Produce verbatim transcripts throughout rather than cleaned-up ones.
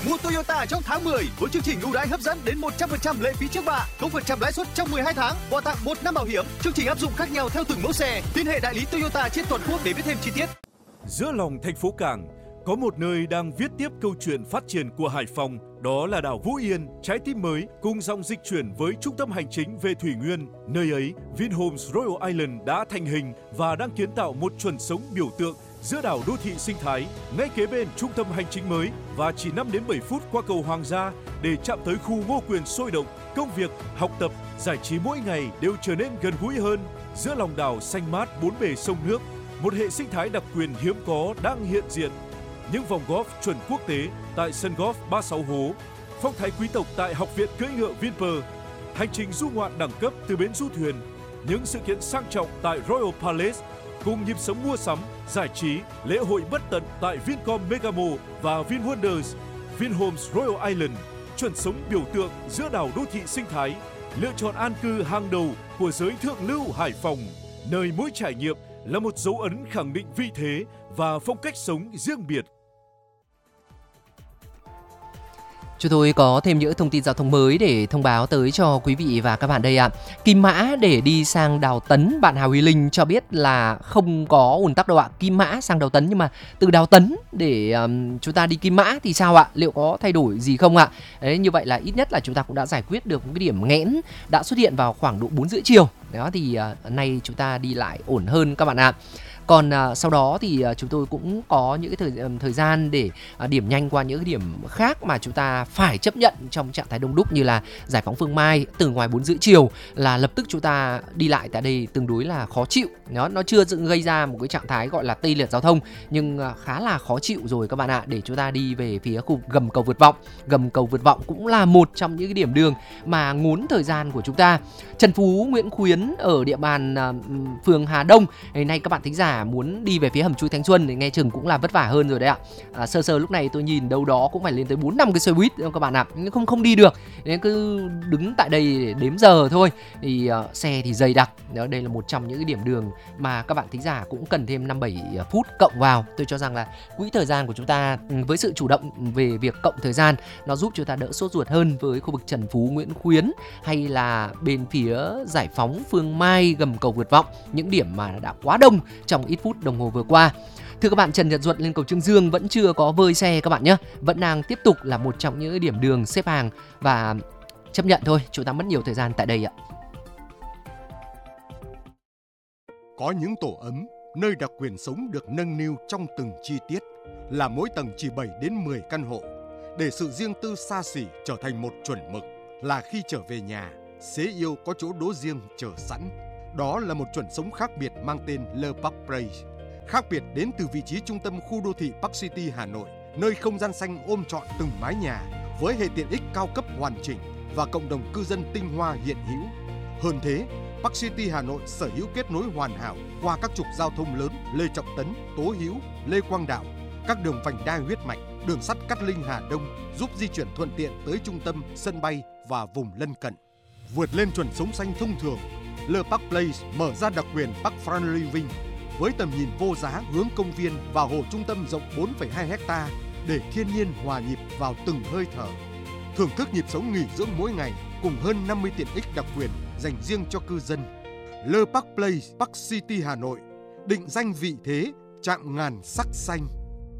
Mua Toyota trong tháng mười với chương trình ưu đãi hấp dẫn đến một trăm phần trăm lệ phí trước bạ, không phần trăm lãi suất trong mười hai tháng, quà tặng một năm bảo hiểm. Chương trình áp dụng khác nhau theo từng mẫu xe. Liên hệ đại lý Toyota trên toàn quốc để biết thêm chi tiết. Giữa lòng thành phố Cảng có một nơi đang viết tiếp câu chuyện phát triển của Hải Phòng, đó là đảo Vũ Yên, trái tim mới cùng dòng dịch chuyển với trung tâm hành chính về thủy nguyên. Nơi ấy, Vinhomes Royal Island đã thành hình và đang kiến tạo một chuẩn sống biểu tượng giữa đảo đô thị sinh thái, ngay kế bên trung tâm hành chính mới và chỉ năm đến bảy phút qua cầu Hoàng gia để chạm tới khu Ngô Quyền sôi động. Công việc, học tập, giải trí mỗi ngày đều trở nên gần gũi hơn. Giữa lòng đảo xanh mát bốn bề sông nước, một hệ sinh thái đặc quyền hiếm có đang hiện diện. Những vòng golf chuẩn quốc tế tại sân golf ba mươi sáu hố, phong thái quý tộc tại học viện cưỡi ngựa Vinpearl, hành trình du ngoạn đẳng cấp từ bến du thuyền, những sự kiện sang trọng tại Royal Palace, cùng nhịp sống mua sắm, giải trí, lễ hội bất tận tại Vincom Megamo và VinWonders. Vinhomes Royal Island, chuẩn sống biểu tượng giữa đảo đô thị sinh thái, lựa chọn an cư hàng đầu của giới thượng lưu Hải Phòng, nơi mỗi trải nghiệm là một dấu ấn khẳng định vị thế và phong cách sống riêng biệt. Chúng tôi có thêm những thông tin giao thông mới để thông báo tới cho quý vị và các bạn đây ạ. Kim Mã để đi sang Đào Tấn, bạn Hà Huy Linh cho biết là không có ùn tắc đâu ạ. Kim Mã sang Đào Tấn, nhưng mà từ Đào Tấn để um, chúng ta đi Kim Mã thì sao ạ? Liệu có thay đổi gì không ạ? Đấy, như vậy là ít nhất là chúng ta cũng đã giải quyết được một cái điểm nghẽn đã xuất hiện vào khoảng độ bốn rưỡi chiều. Đó thì uh, nay chúng ta đi lại ổn hơn các bạn ạ. Còn à, sau đó thì à, chúng tôi cũng có những cái thời, thời gian để à, điểm nhanh qua những cái điểm khác mà chúng ta phải chấp nhận trong trạng thái đông đúc, như là giải phóng Phương Mai từ ngoài bốn rưỡi chiều là lập tức chúng ta đi lại tại đây tương đối là khó chịu. Nó, nó chưa gây ra một cái trạng thái gọi là tê liệt giao thông, nhưng à, khá là khó chịu rồi các bạn ạ. Để chúng ta đi về phía khu gầm cầu vượt vọng. Gầm cầu vượt vọng cũng là một trong những cái điểm đường mà ngốn thời gian của chúng ta. Trần Phú, Nguyễn Khuyến ở địa bàn à, phường Hà Đông, ngày nay các bạn thính giả muốn đi về phía hầm chui Thanh Xuân thì nghe chừng cũng là vất vả hơn rồi đấy ạ. À, sơ sơ lúc này tôi nhìn đâu đó cũng phải lên tới bốn năm cái xe buýt các bạn ạ. Nhưng không không đi được, nên cứ đứng tại đây để đếm giờ thôi. Thì uh, xe thì dày đặc. Đó, đây là một trong những cái điểm đường mà các bạn thính giả cũng cần thêm năm bảy phút cộng vào. Tôi cho rằng là quỹ thời gian của chúng ta với sự chủ động về việc cộng thời gian, nó giúp chúng ta đỡ sốt ruột hơn với khu vực Trần Phú, Nguyễn Khuyến hay là bên phía giải phóng Phương Mai, gầm cầu vượt vọng, những điểm mà đã quá đông trong ít phút đồng hồ vừa qua. Thưa các bạn, Trần Nhật Duật lên cầu Trương Dương vẫn chưa có vơi xe các bạn nhé, vẫn đang tiếp tục là một trong những điểm đường xếp hàng và chấp nhận thôi, chúng ta mất nhiều thời gian tại đây ạ. Có những tổ ấm, nơi đặc quyền sống được nâng niu trong từng chi tiết, là mỗi tầng chỉ bảy đến mười căn hộ, để sự riêng tư xa xỉ trở thành một chuẩn mực, là khi trở về nhà, xế yêu có chỗ đỗ riêng chờ sẵn. Đó là một chuẩn sống khác biệt mang tên Le Parc Place. Khác biệt đến từ vị trí trung tâm khu đô thị Park City Hà Nội, nơi không gian xanh ôm trọn từng mái nhà với hệ tiện ích cao cấp hoàn chỉnh và cộng đồng cư dân tinh hoa hiện hữu. Hơn thế, Park City Hà Nội sở hữu kết nối hoàn hảo qua các trục giao thông lớn Lê Trọng Tấn, Tố Hữu, Lê Quang Đạo, các đường vành đai huyết mạch, đường sắt Cát Linh Hà Đông giúp di chuyển thuận tiện tới trung tâm, sân bay và vùng lân cận. Vượt lên chuẩn sống xanh thông thường, Le Parc Place mở ra đặc quyền Park Front Living với tầm nhìn vô giá hướng công viên và hồ trung tâm rộng bốn phẩy hai héc ta để thiên nhiên hòa nhịp vào từng hơi thở. Thưởng thức nhịp sống nghỉ dưỡng mỗi ngày cùng hơn năm mươi tiện ích đặc quyền dành riêng cho cư dân. Le Parc Place, Park City Hà Nội, định danh vị thế, chạm ngàn sắc xanh.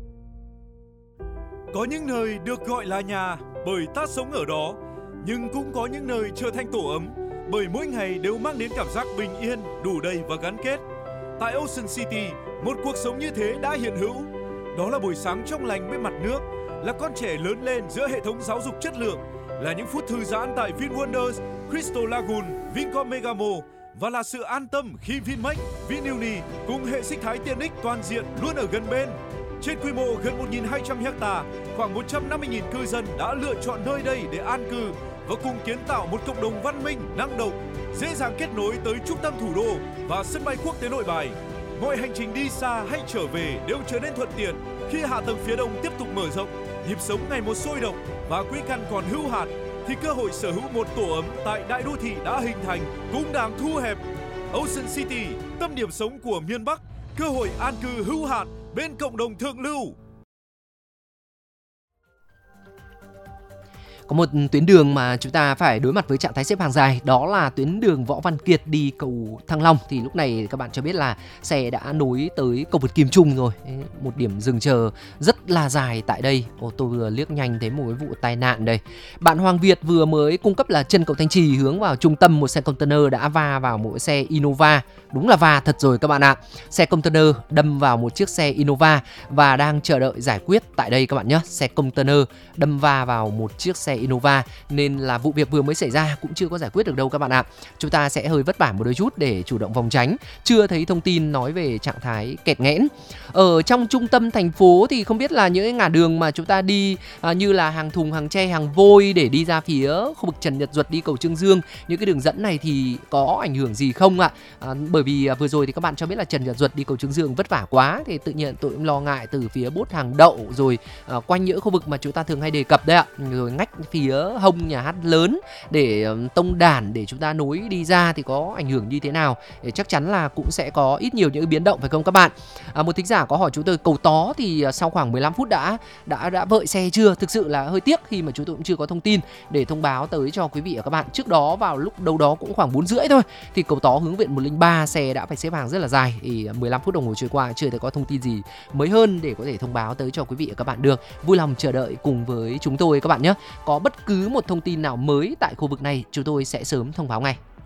Có những nơi được gọi là nhà bởi ta sống ở đó, nhưng cũng có những nơi trở thành tổ ấm bởi mỗi ngày đều mang đến cảm giác bình yên, đủ đầy và gắn kết. Tại Ocean City, một cuộc sống như thế đã hiện hữu. Đó là buổi sáng trong lành bên mặt nước, là con trẻ lớn lên giữa hệ thống giáo dục chất lượng, là những phút thư giãn tại VinWonders, Crystal Lagoon, Vincom Megamo và là sự an tâm khi Vinmec, Vinuni cùng hệ sinh thái tiện ích toàn diện luôn ở gần bên. Trên quy mô gần một nghìn hai trăm ha, khoảng một trăm năm mươi nghìn cư dân đã lựa chọn nơi đây để an cư và cùng kiến tạo một cộng đồng văn minh, năng động, dễ dàng kết nối tới trung tâm thủ đô và sân bay quốc tế Nội Bài. Mọi hành trình đi xa hay trở về đều trở nên thuận tiện khi hạ tầng phía đông tiếp tục mở rộng, nhịp sống ngày một sôi động và quỹ căn còn hữu hạn, thì cơ hội sở hữu một tổ ấm tại đại đô thị đã hình thành cũng đang thu hẹp. Ocean City, tâm điểm sống của miền Bắc, cơ hội an cư hữu hạn bên cộng đồng thượng lưu. Có một tuyến đường mà chúng ta phải đối mặt với trạng thái xếp hàng dài, đó là tuyến đường Võ Văn Kiệt đi cầu Thăng Long. Thì lúc này các bạn cho biết là xe đã nối tới cầu vượt Kim Trung rồi. Một điểm dừng chờ rất là dài tại đây. Ô, tôi vừa liếc nhanh thấy một cái vụ tai nạn đây. Bạn Hoàng Việt vừa mới cung cấp là chân cầu Thanh Trì hướng vào trung tâm, một xe container đã va vào một xe Innova. Đúng là va thật rồi các bạn ạ. Xe container đâm vào một chiếc xe Innova và đang chờ đợi giải quyết tại đây các bạn nhé. Xe container đâm va vào một chiếc xe Innova nên là vụ việc vừa mới xảy ra cũng chưa có giải quyết được đâu các bạn ạ. Chúng ta sẽ hơi vất vả một đôi chút để chủ động phòng tránh. Chưa thấy thông tin nói về trạng thái kẹt nghẽn. Ở trong trung tâm thành phố thì không biết là những ngã đường mà chúng ta đi à, như là Hàng Thùng, Hàng Tre, Hàng Vôi để đi ra phía khu vực Trần Nhật Duật đi cầu Chương Dương, những cái đường dẫn này thì có ảnh hưởng gì không ạ? À, bởi vì à, vừa rồi thì các bạn cho biết là Trần Nhật Duật đi cầu Chương Dương vất vả quá, thì tự nhiên tôi cũng lo ngại từ phía bốt Hàng Đậu rồi à, quanh những khu vực mà chúng ta thường hay đề cập đấy ạ, rồi ngách phía hông nhà hát lớn để um, tông đản để chúng ta nối đi ra thì có ảnh hưởng như thế nào, để chắc chắn là cũng sẽ có ít nhiều những biến động phải không các bạn? À, một thính giả có hỏi chúng tôi cầu Tó thì uh, sau khoảng mười lăm phút đã đã đã vợi xe chưa? Thực sự là hơi tiếc khi mà chúng tôi cũng chưa có thông tin để thông báo tới cho quý vị và các bạn. Trước đó vào lúc đâu đó cũng khoảng bốn rưỡi thôi thì cầu Tó hướng viện một không ba xe đã phải xếp hàng rất là dài, thì mười lăm phút đồng hồ trôi qua chưa thể có thông tin gì mới hơn để có thể thông báo tới cho quý vị và các bạn được. Vui lòng chờ đợi cùng với chúng tôi các bạn nhé. Có bất cứ một thông tin nào mới tại khu vực này chúng tôi sẽ sớm thông báo ngay.